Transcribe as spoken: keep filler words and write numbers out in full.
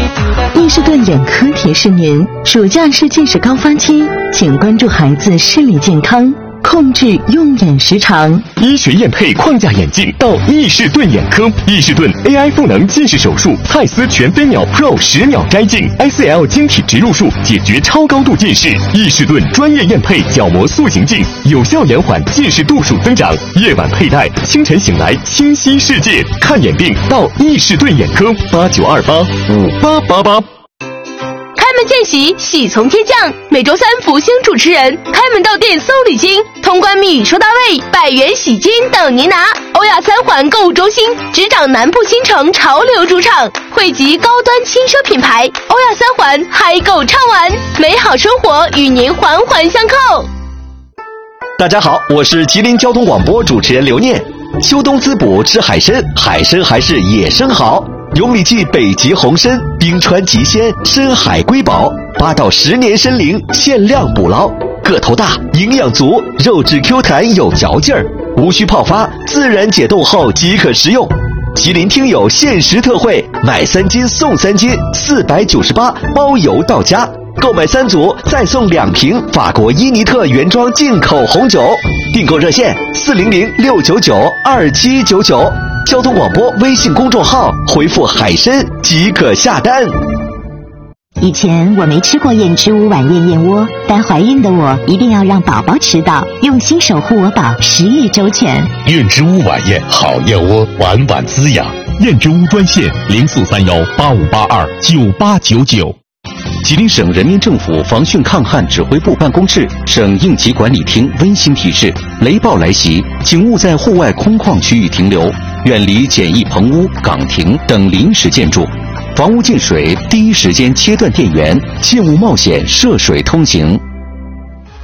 伊士顿眼科提示您：暑假是近视高发期，请关注孩子视力健康，控制用眼时长。 医学验配框架眼镜到伊士顿眼科，伊士顿 A I 赋能近视手术，蔡司全飞秒 Pro 十秒摘镜 ，S L 晶体植入术解决超高度近视。伊士顿专业验配角膜塑形镜，有效延缓近视度数增长。夜晚佩戴，清晨醒来清晰世界。看眼病到伊士顿眼科，八九二八五八八八。 开门见喜，喜从天降。每周三福星主持人开门到店搜礼金，通关密语收到位，百元喜金等您拿。欧亚三环购物中心执掌南部新城潮流主场，汇集高端轻奢品牌。欧亚三环嗨购畅玩，美好生活与您环环相扣。 大家好，我是吉林交通广播主持人刘念。秋冬滋补吃海参，海参还是野生好。永里记北极红参，冰川极鲜，深海瑰宝，八到十年参龄，限量捕捞，个头大，营养足，肉质 Q 弹有嚼劲儿，无需泡发，自然解冻后即可食用。吉林听友限时特惠，买三斤送三斤，四百九十八，包邮到家。购买三组再送两瓶法国伊尼特原装进口红酒。订购热线四零零六九九二七九九。交通广播微信公众号回复海参即可下单。 以前我没吃过燕之屋晚宴燕窝，但怀孕的我一定要让宝宝吃到，用心守护我宝，食欲周全。 燕之屋晚宴好燕窝，晚晚滋养。燕之屋专线零四三幺八五八二九八九九。 吉林省人民政府防汛抗旱指挥部办公室、省应急管理厅温馨提示：雷暴来袭，请勿在户外空旷区域停留，远离简易棚屋、岗亭等临时建筑。房屋进水，第一时间切断电源，切勿冒险涉水通行。